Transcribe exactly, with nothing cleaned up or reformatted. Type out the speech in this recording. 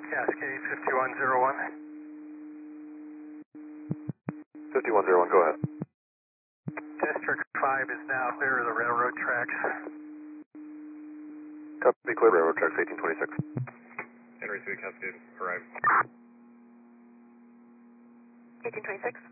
Cascade fifty-one zero one. fifty-one zero one, go ahead. District five is now clear of the railroad tracks. Copy, clear railroad tracks eighteen twenty-six. Henry three Cascade, arrive. eighteen twenty-six.